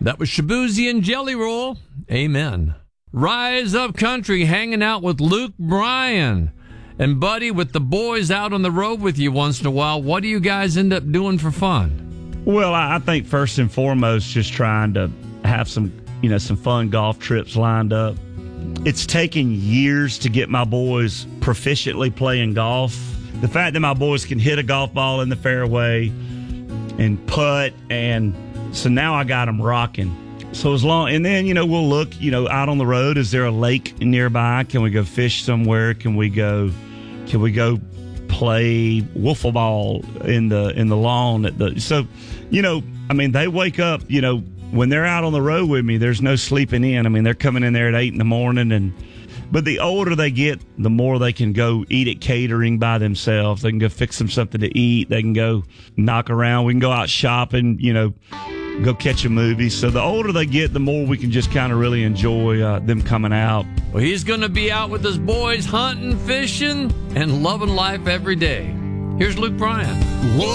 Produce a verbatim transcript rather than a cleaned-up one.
That was Shabuzi and Jelly Roll. Amen. Rise Up Country, hanging out with Luke Bryan. And, buddy, with the boys out on the road with you once in a while, what do you guys end up doing for fun? Well, I think first and foremost, just trying to have some, you know, some fun golf trips lined up. It's taken years to get my boys proficiently playing golf. The fact that my boys can hit a golf ball in the fairway and putt, and so now I got them rocking. So as long, and then, you know, we'll look, you know, out on the road. Is there a lake nearby? Can we go fish somewhere? Can we go, can we go play wiffle ball in the, in the lawn at the, so, you know, I mean, they wake up, you know, when they're out on the road with me, there's no sleeping in. I mean, they're coming in there at eight in the morning, and, but the older they get, the more they can go eat at catering by themselves. They can go fix them something to eat. They can go knock around. We can go out shopping, you know, go catch a movie. So the older they get, the more we can just kind of really enjoy uh, them coming out. Well, he's going to be out with his boys hunting, fishing, and loving life every day. Here's Luke Bryan. Whoa.